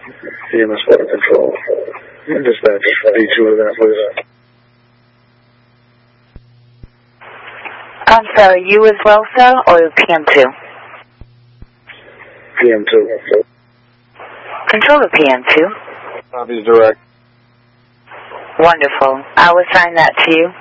EMS water control. Dispatch V2 of that, please. I'm sorry, you as well, sir, or PM2? PM2. Control of PM2. Copies direct. Wonderful. I will assign that to you.